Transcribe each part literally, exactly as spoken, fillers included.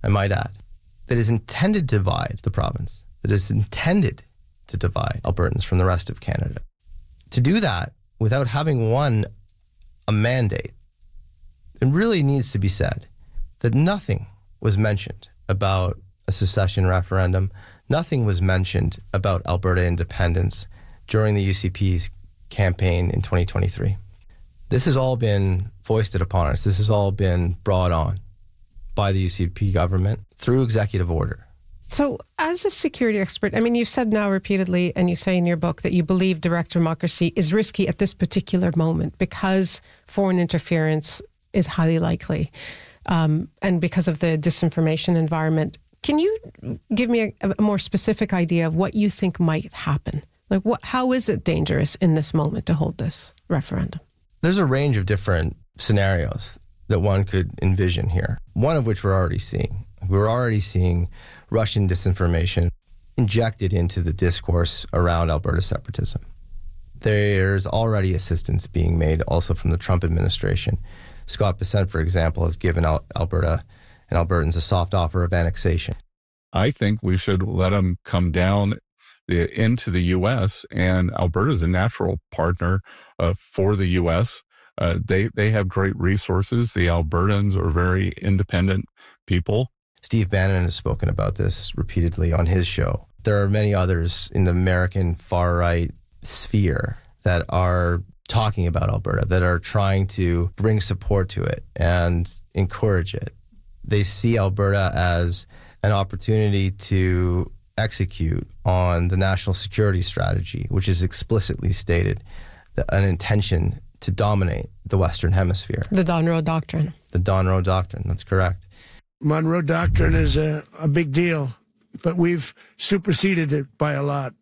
I might add, that is intended to divide the province, that is intended to divide Albertans from the rest of Canada. To do that without having won a mandate, it really needs to be said that nothing was mentioned about a secession referendum. Nothing was mentioned about Alberta independence during the U C P's campaign in twenty twenty-three. This has all been foisted upon us. This has all been brought on by the U C P government through executive order. So as a security expert, I mean, you've said now repeatedly, and you say in your book that you believe direct democracy is risky at this particular moment because foreign interference is highly likely, um, and because of the disinformation environment. Can you give me a, a more specific idea of what you think might happen? Like, what? How is it dangerous in this moment to hold this referendum? There's a range of different scenarios that one could envision here, one of which we're already seeing. We're already seeing Russian disinformation injected into the discourse around Alberta separatism. There's already assistance being made also from the Trump administration. Scott Bessent, for example, has given Al- Alberta and Albertans a soft offer of annexation. I think we should let them come down the, into the U S, and Alberta is a natural partner uh, for the U S. Uh, they, they have great resources. The Albertans are very independent people. Steve Bannon has spoken about this repeatedly on his show. There are many others in the American far-right sphere that are talking about Alberta, that are trying to bring support to it and encourage it. They see Alberta as an opportunity to execute on the national security strategy, which is explicitly stated, an intention to dominate the Western Hemisphere. The Donroe Doctrine. The Donroe Doctrine, that's correct. Monroe Doctrine is a, a big deal, but we've superseded it by a lot.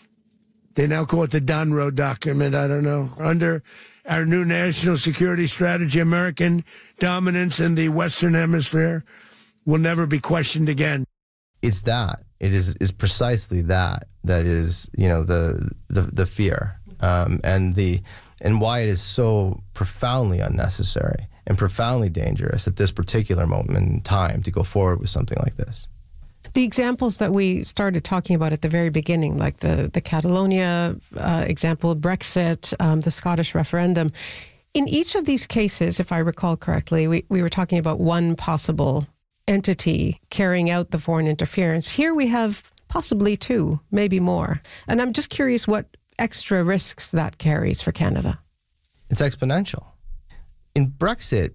They now call it the Donroe Document. I don't know. Under our new national security strategy, American dominance in the Western Hemisphere will never be questioned again. It's that. It is is precisely that that is, you know, the the, the fear um, and the and why it is so profoundly unnecessary and profoundly dangerous at this particular moment in time to go forward with something like this. The examples that we started talking about at the very beginning, like the, the Catalonia uh, example, Brexit, um, the Scottish referendum, in each of these cases, if I recall correctly, we, we were talking about one possible entity carrying out the foreign interference. Here we have possibly two, maybe more. And I'm just curious what extra risks that carries for Canada. It's exponential. In Brexit,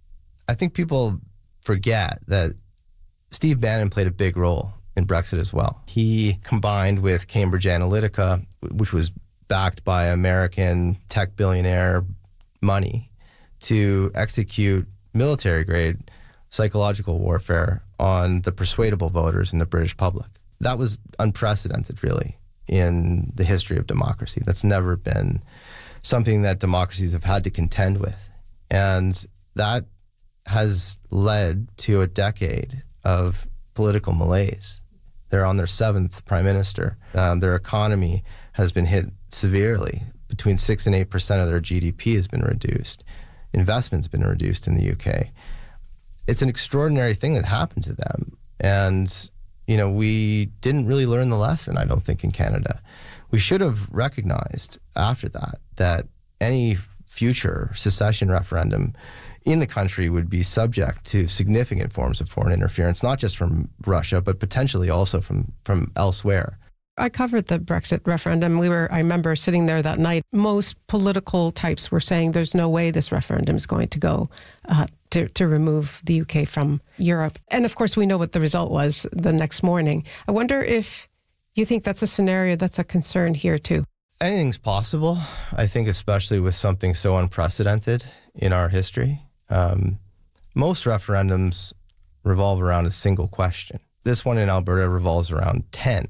I think people forget that Steve Bannon played a big role in Brexit as well. He combined with Cambridge Analytica, which was backed by American tech billionaire money, to execute military-grade psychological warfare on the persuadable voters in the British public. That was unprecedented, really, in the history of democracy. That's never been something that democracies have had to contend with. And that has led to a decade of political malaise. They're on their seventh prime minister. Um, their economy has been hit severely. Between six and eight percent of their G D P has been reduced. Investment's been reduced in the U K. It's an extraordinary thing that happened to them. And, you know, we didn't really learn the lesson, I don't think, in Canada. We should have recognized after that that any future secession referendum in the country would be subject to significant forms of foreign interference, not just from Russia, but potentially also from, from elsewhere. I covered the Brexit referendum. We were, I remember sitting there that night. Most political types were saying there's no way this referendum is going to go uh, to, to remove the U K from Europe. And of course, we know what the result was the next morning. I wonder if you think that's a scenario that's a concern here too. Anything's possible, I think, especially with something so unprecedented in our history. Um, most referendums revolve around a single question. This one in Alberta revolves around ten.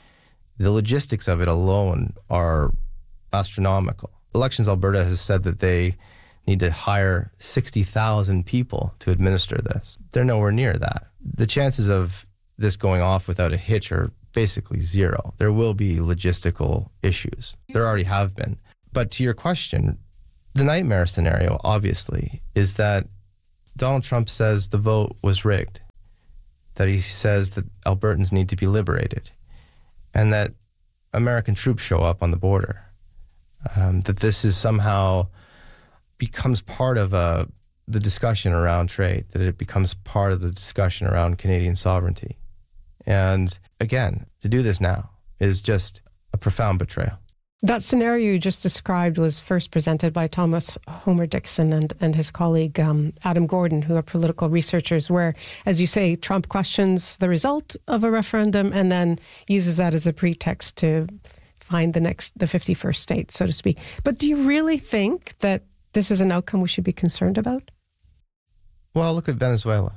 The logistics of it alone are astronomical. Elections Alberta has said that they need to hire sixty thousand people to administer this. They're nowhere near that. The chances of this going off without a hitch are basically zero. There will be logistical issues. There already have been. But to your question, the nightmare scenario, obviously, is that Donald Trump says the vote was rigged. that he says that Albertans need to be liberated and that American troops show up on the border, um, that this is somehow becomes part of a, the discussion around trade, that it becomes part of the discussion around Canadian sovereignty. And again, to do this now is just a profound betrayal. That scenario you just described was first presented by Thomas Homer Dixon and, and his colleague um, Adam Gordon, who are political researchers, where, as you say, Trump questions the result of a referendum and then uses that as a pretext to find the next, the fifty-first state, so to speak. But do you really think that this is an outcome we should be concerned about? Well, look at Venezuela.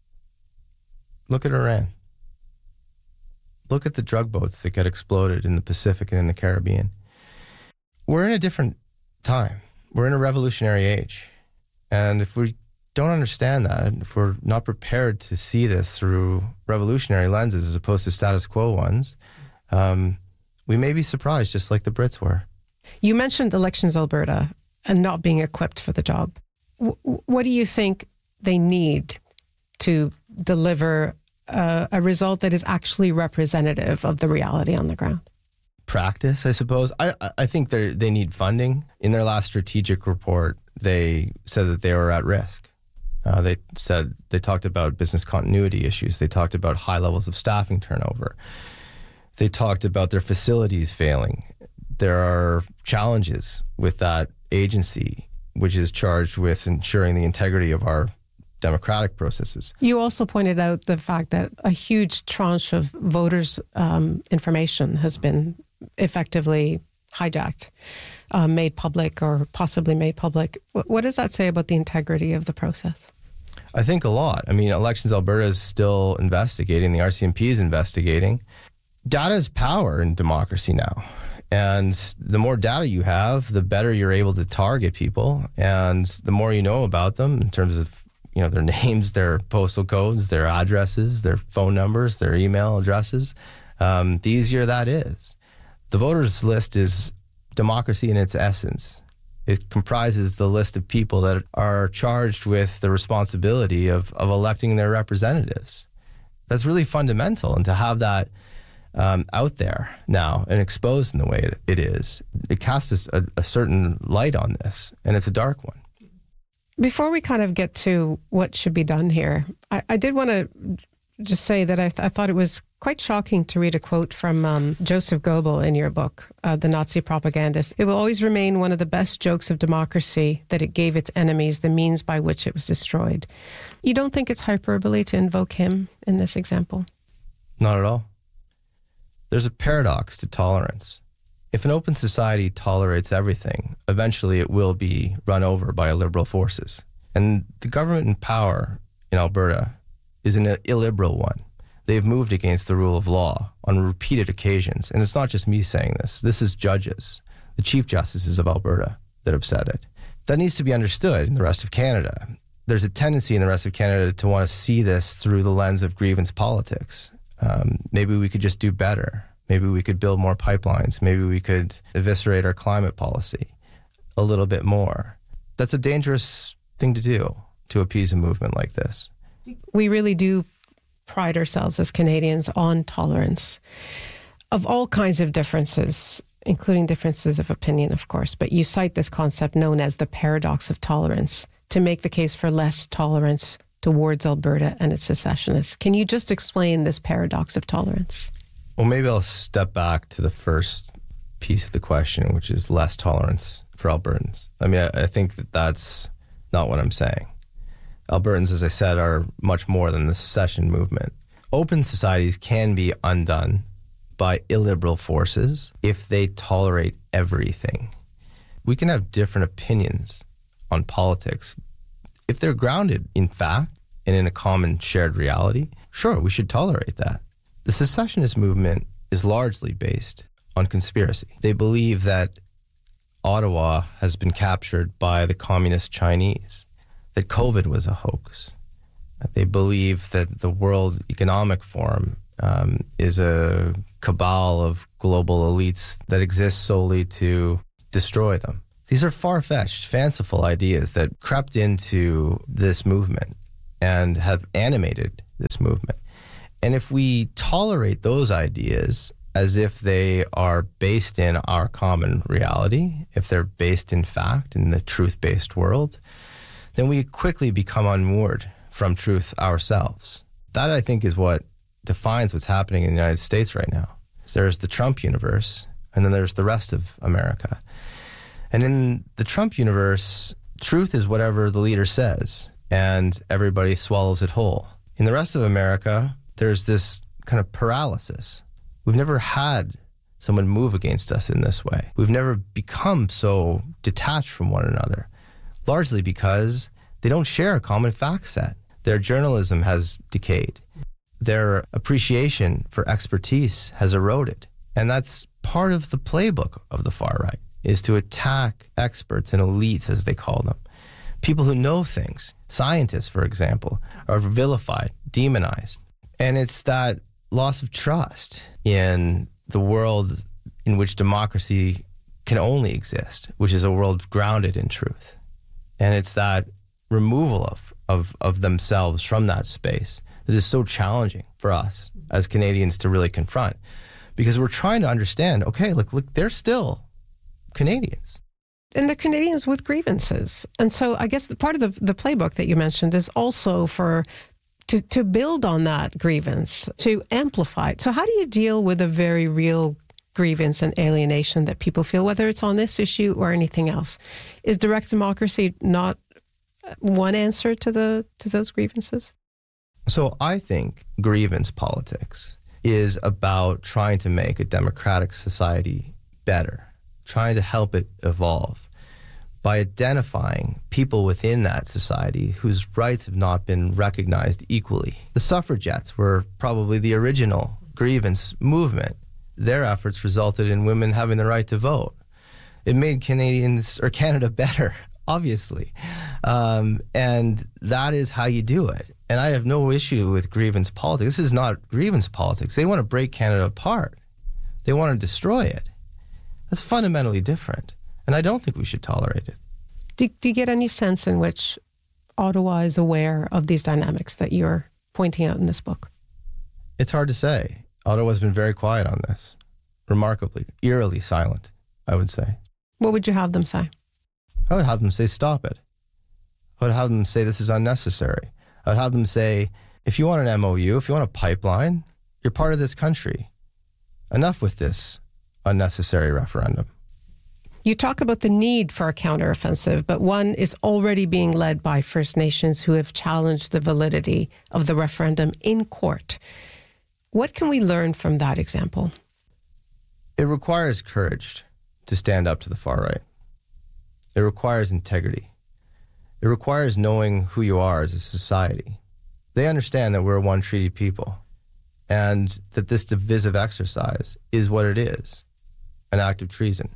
Look at Iran. Look at the drug boats that get exploded in the Pacific and in the Caribbean. We're in a different time. We're in a revolutionary age. And if we don't understand that, if we're not prepared to see this through revolutionary lenses as opposed to status quo ones, um, we may be surprised, just like the Brits were. You mentioned Elections Alberta and not being equipped for the job. W- what do you think they need to deliver uh, a result that is actually representative of the reality on the ground? Practice, I suppose. I, I think they they need funding. In their last strategic report, they said that they were at risk. Uh, they said they talked about business continuity issues. They talked about high levels of staffing turnover. They talked about their facilities failing. There are challenges with that agency, which is charged with ensuring the integrity of our democratic processes. You also pointed out the fact that a huge tranche of voters' um, information has been effectively hijacked, uh, made public or possibly made public. What, what does that say about the integrity of the process? I think a lot. I mean, Elections Alberta is still investigating. The R C M P is investigating. Data is power in democracy now. And the more data you have, the better you're able to target people. And the more you know about them in terms of, you know, their names, their postal codes, their addresses, their phone numbers, their email addresses, um, the easier that is. The voters list is democracy in its essence. It comprises the list of people that are charged with the responsibility of, of electing their representatives. That's really fundamental. And to have that um, out there now and exposed in the way it, it is, it casts a, a certain light on this, and it's a dark one. Before we kind of get to what should be done here, I, I did want to just say that I, th- I thought it was quite shocking to read a quote from um, Joseph Goebbels in your book, uh, The Nazi Propagandist. It will always remain one of the best jokes of democracy that it gave its enemies the means by which it was destroyed. You don't think it's hyperbole to invoke him in this example? Not at all. There's a paradox to tolerance. If an open society tolerates everything, eventually it will be run over by illiberal forces. And the government in power in Alberta is an illiberal one. They've moved against the rule of law on repeated occasions. And it's not just me saying this. This is judges, the chief justices of Alberta, that have said it. That needs to be understood in the rest of Canada. There's a tendency in the rest of Canada to want to see this through the lens of grievance politics. Um, maybe we could just do better. Maybe we could build more pipelines. Maybe we could eviscerate our climate policy a little bit more. That's a dangerous thing to do, to appease a movement like this. We really do pride ourselves as Canadians on tolerance of all kinds of differences, including differences of opinion, of course. But you cite this concept known as the paradox of tolerance to make the case for less tolerance towards Alberta and its secessionists. Can you just explain this paradox of tolerance? Well, maybe I'll step back to the first piece of the question, which is less tolerance for Albertans. I mean, I, I think that that's not what I'm saying. Albertans, as I said, are much more than the secession movement. Open societies can be undone by illiberal forces if they tolerate everything. We can have different opinions on politics. If they're grounded in fact and in a common shared reality, sure, we should tolerate that. The secessionist movement is largely based on conspiracy. They believe that Ottawa has been captured by the communist Chinese, that COVID was a hoax. That they believe that the World Economic Forum um, is a cabal of global elites that exists solely to destroy them. These are far-fetched, fanciful ideas that crept into this movement and have animated this movement. And if we tolerate those ideas as if they are based in our common reality, if they're based in fact in the truth-based world, then we quickly become unmoored from truth ourselves. That, I think, is what defines what's happening in the United States right now. So there's the Trump universe, and then there's the rest of America. And in the Trump universe, truth is whatever the leader says, and everybody swallows it whole. In the rest of America, there's this kind of paralysis. We've never had someone move against us in this way. We've never become so detached from one another, largely because they don't share a common fact set. Their journalism has decayed. Their appreciation for expertise has eroded. And that's part of the playbook of the far right, is to attack experts and elites, as they call them. People who know things. Scientists, for example, are vilified, demonized. And it's that loss of trust in the world in which democracy can only exist, which is a world grounded in truth. And it's that removal of, of, of themselves from that space that is so challenging for us as Canadians to really confront, because we're trying to understand, okay, look, look, they're still Canadians. And they're Canadians with grievances. And so I guess the part of the, the playbook that you mentioned is also for to, to build on that grievance, to amplify it. So how do you deal with a very real grievance and alienation that people feel, whether it's on this issue or anything else? Is direct democracy not one answer to the to those grievances? So I think grievance politics is about trying to make a democratic society better, trying to help it evolve by identifying people within that society whose rights have not been recognized equally. The suffragettes were probably the original grievance movement. Their efforts resulted in women having the right to vote. It made Canadians or Canada better, obviously. Um, and that is how you do it. And I have no issue with grievance politics. This is not grievance politics. They want to break Canada apart. They want to destroy it. That's fundamentally different. And I don't think we should tolerate it. Do, do you get any sense in which Ottawa is aware of these dynamics that you're pointing out in this book? It's hard to say. Ottawa's been very quiet on this. Remarkably, eerily silent, I would say. What would you have them say? I would have them say, stop it. I would have them say, this is unnecessary. I would have them say, if you want an M O U, if you want a pipeline, you're part of this country. Enough with this unnecessary referendum. You talk about the need for a counteroffensive, but one is already being led by First Nations who have challenged the validity of the referendum in court. What can we learn from that example? It requires courage to stand up to the far right. It requires integrity. It requires knowing who you are as a society. They understand that we're a one treaty people and that this divisive exercise is what it is, an act of treason.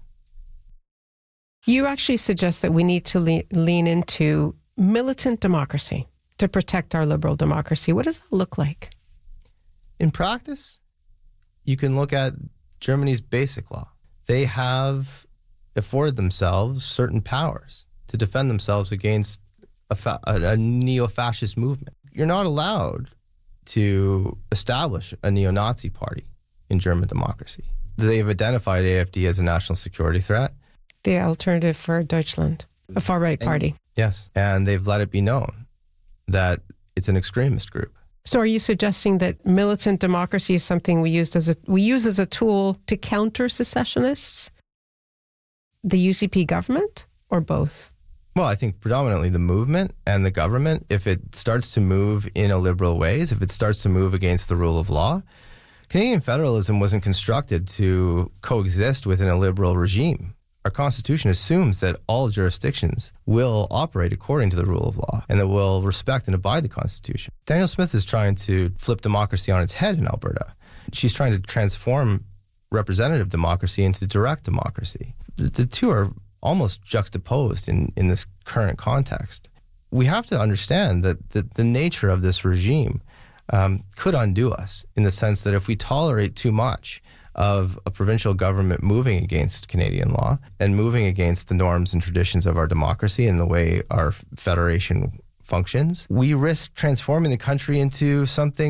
You actually suggest that we need to le- lean into militant democracy to protect our liberal democracy. What does that look like? In practice, you can look at Germany's basic law. They have afforded themselves certain powers to defend themselves against a, fa- a neo-fascist movement. You're not allowed to establish a neo-Nazi party in German democracy. They've identified A F D as a national security threat. The Alternative for Deutschland, a far-right party. And, yes, and they've let it be known that it's an extremist group. So are you suggesting that militant democracy is something we used as a we use as a tool to counter secessionists, the U C P government, or both? Well, I think predominantly the movement and the government, if it starts to move in illiberal ways, if it starts to move against the rule of law. Canadian federalism wasn't constructed to coexist with an illiberal regime. Our Constitution assumes that all jurisdictions will operate according to the rule of law and that will respect and abide the Constitution. Danielle Smith is trying to flip democracy on its head in Alberta. She's trying to transform representative democracy into direct democracy. The, the two are almost juxtaposed in, in this current context. We have to understand that the, the nature of this regime um, could undo us in the sense that if we tolerate too much of a provincial government moving against Canadian law and moving against the norms and traditions of our democracy and the way our federation functions, we risk transforming the country into something